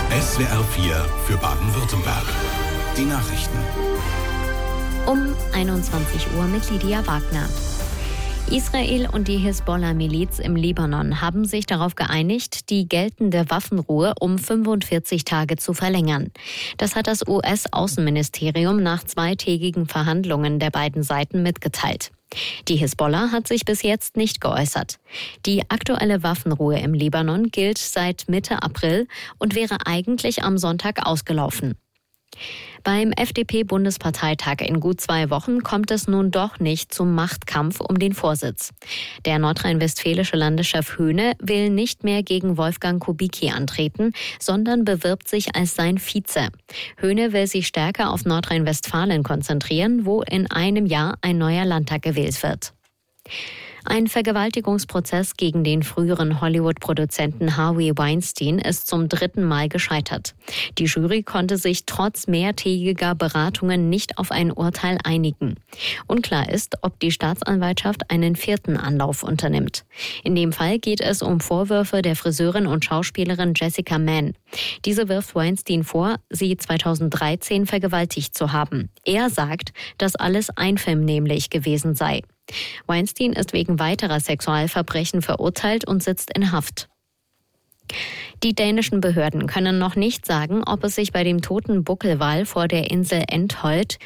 SWR 4 für Baden-Württemberg. Die Nachrichten. Um 21 Uhr mit Lydia Wagner. Israel und die Hisbollah-Miliz im Libanon haben sich darauf geeinigt, die geltende Waffenruhe um 45 Tage zu verlängern. Das hat das US-Außenministerium nach zweitägigen Verhandlungen der beiden Seiten mitgeteilt. Die Hisbollah hat sich bis jetzt nicht geäußert. Die aktuelle Waffenruhe im Libanon gilt seit Mitte April und wäre eigentlich am Sonntag ausgelaufen. Beim FDP-Bundesparteitag in gut 2 Wochen kommt es nun doch nicht zum Machtkampf um den Vorsitz. Der nordrhein-westfälische Landeschef Höhne will nicht mehr gegen Wolfgang Kubicki antreten, sondern bewirbt sich als sein Vize. Höhne will sich stärker auf Nordrhein-Westfalen konzentrieren, wo in einem Jahr ein neuer Landtag gewählt wird. Ein Vergewaltigungsprozess gegen den früheren Hollywood-Produzenten Harvey Weinstein ist zum 3. Mal gescheitert. Die Jury konnte sich trotz mehrtägiger Beratungen nicht auf ein Urteil einigen. Unklar ist, ob die Staatsanwaltschaft einen 4. Anlauf unternimmt. In dem Fall geht es um Vorwürfe der Friseurin und Schauspielerin Jessica Mann. Diese wirft Weinstein vor, sie 2013 vergewaltigt zu haben. Er sagt, dass alles einvernehmlich gewesen sei. Weinstein ist wegen weiterer Sexualverbrechen verurteilt und sitzt in Haft. Die dänischen Behörden können noch nicht sagen, ob es sich bei dem toten Buckelwal vor der Insel Endholt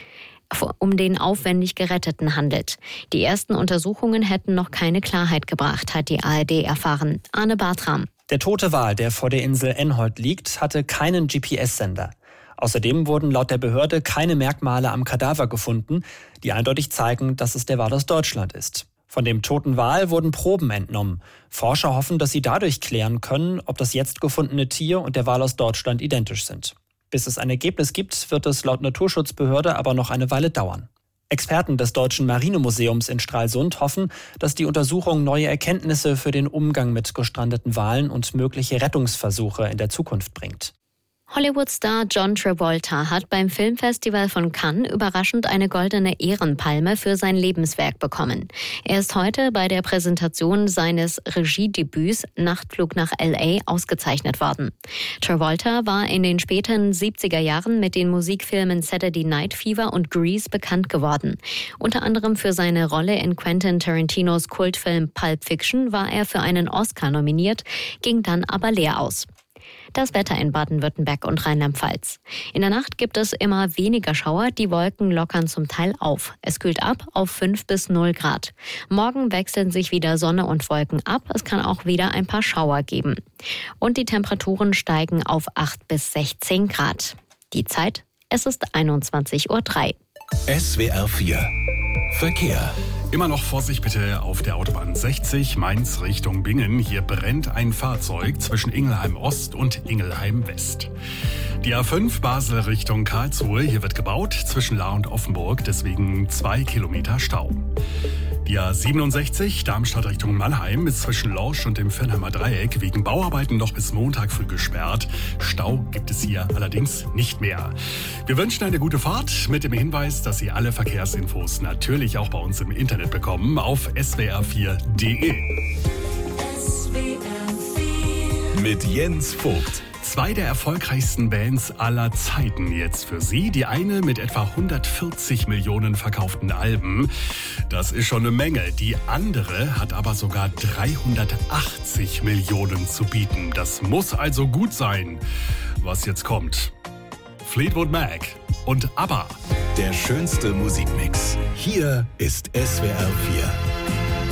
um den aufwendig Geretteten handelt. Die ersten Untersuchungen hätten noch keine Klarheit gebracht, hat die ARD erfahren. Arne Bartram. Der tote Wal, der vor der Insel Endholt liegt, hatte keinen GPS-Sender. Außerdem wurden laut der Behörde keine Merkmale am Kadaver gefunden, die eindeutig zeigen, dass es der Wal aus Deutschland ist. Von dem toten Wal wurden Proben entnommen. Forscher hoffen, dass sie dadurch klären können, ob das jetzt gefundene Tier und der Wal aus Deutschland identisch sind. Bis es ein Ergebnis gibt, wird es laut Naturschutzbehörde aber noch eine Weile dauern. Experten des Deutschen Marinemuseums in Stralsund hoffen, dass die Untersuchung neue Erkenntnisse für den Umgang mit gestrandeten Walen und mögliche Rettungsversuche in der Zukunft bringt. Hollywood-Star John Travolta hat beim Filmfestival von Cannes überraschend eine goldene Ehrenpalme für sein Lebenswerk bekommen. Er ist heute bei der Präsentation seines Regiedebüts Nachtflug nach L.A. ausgezeichnet worden. Travolta war in den späten 70er Jahren mit den Musikfilmen Saturday Night Fever und Grease bekannt geworden. Unter anderem für seine Rolle in Quentin Tarantinos Kultfilm Pulp Fiction war er für einen Oscar nominiert, ging dann aber leer aus. Das Wetter in Baden-Württemberg und Rheinland-Pfalz. In der Nacht gibt es immer weniger Schauer, die Wolken lockern zum Teil auf. Es kühlt ab auf 5 bis 0 Grad. Morgen wechseln sich wieder Sonne und Wolken ab. Es kann auch wieder ein paar Schauer geben. Und die Temperaturen steigen auf 8 bis 16 Grad. Die Zeit, es ist 21:03 Uhr. SWR 4 Verkehr. Immer noch Vorsicht bitte auf der Autobahn 60 Mainz Richtung Bingen. Hier brennt ein Fahrzeug zwischen Ingelheim Ost und Ingelheim West. Die A5 Basel Richtung Karlsruhe. Hier wird gebaut zwischen Lahr und Offenburg. Deswegen 2 Kilometer Stau. Die A67 Darmstadt Richtung Mannheim ist zwischen Lorsch und dem Viernheimer Dreieck wegen Bauarbeiten noch bis Montag früh gesperrt. Stau gibt es hier allerdings nicht mehr. Wir wünschen eine gute Fahrt mit dem Hinweis, dass Sie alle Verkehrsinfos natürlich auch bei uns im Internet bekommen auf swr4.de. Mit Jens Vogt. 2 der erfolgreichsten Bands aller Zeiten jetzt für Sie. Die eine mit etwa 140 Millionen verkauften Alben. Das ist schon eine Menge. Die andere hat aber sogar 380 Millionen zu bieten. Das muss also gut sein, was jetzt kommt. Fleetwood Mac und ABBA. Der schönste Musikmix. Hier ist SWR 4.